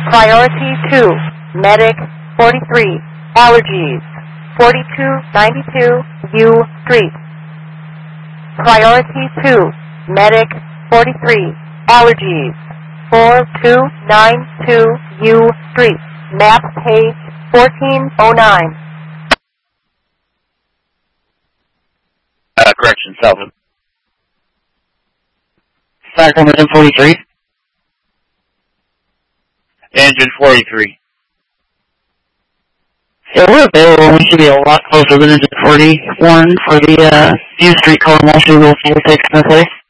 Priority 2, Medic 43, Allergies, 4292 U Street. Priority 2, Medic 43, Allergies, 4292 U Street. Map page 1409. Correction, Selvin. Platform 43. Engine 43. So we're available. We should be a lot closer than Engine 41 for the U Street call. Most of those will take place.